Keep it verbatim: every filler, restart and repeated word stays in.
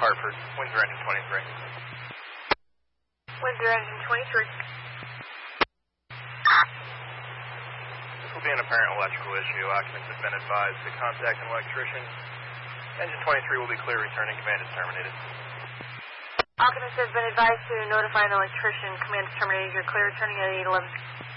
Hartford, Windsor engine twenty-three. Windsor engine twenty-three. This will be an apparent electrical issue. Occupants have been advised to contact an electrician. Engine twenty-three will be clear returning. Command is terminated. Occupants have been advised to notify an electrician. Command is terminated. You're clear returning at eight eleven.